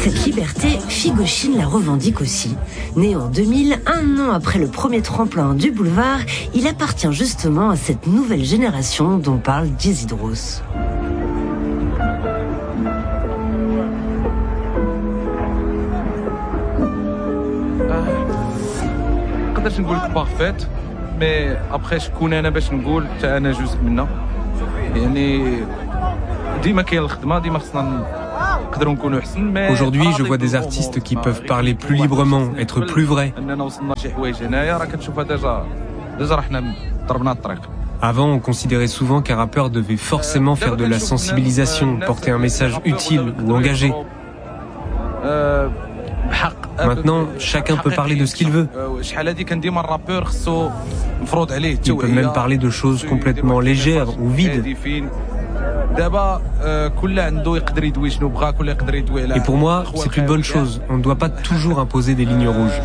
Cette liberté, Figo Shin la revendique aussi. Né en 2000, un an après le premier tremplin du boulevard, il appartient justement à cette nouvelle génération dont parle Dizidros. نقدرش نقول لك بارفيت مي ابخي شكون انا باش نقول حتى انا جزء منها يعني ديما كاين الخدمه ديما خصنا نقدروا نكونوا احسن. Aujourd'hui, je vois des artistes qui peuvent parler plus librement, être plus vrais. اننا وصلنا شي حوايج هنايا راه كتشوفها ديجا حنا ضربنا الطريق. Avant, on considérait souvent qu'un rappeur devait forcément faire de la sensibilisation, porter un message utile ou engagé. Maintenant, chacun peut parler de ce qu'il veut. Il peut même parler de choses complètement légères ou vides. Et pour moi, c'est une bonne chose. On ne doit pas toujours imposer des lignes rouges.